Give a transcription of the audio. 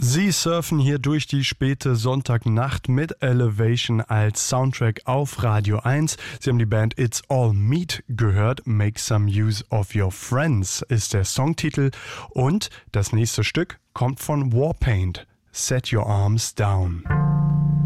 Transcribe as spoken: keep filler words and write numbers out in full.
Sie surfen hier durch die späte Sonntagnacht mit Elevation als Soundtrack auf Radio eins. Sie haben die Band It's All Meat gehört. Make Some Use of Your Friends ist der Songtitel. Und das nächste Stück kommt von Warpaint. Set Your Arms Down.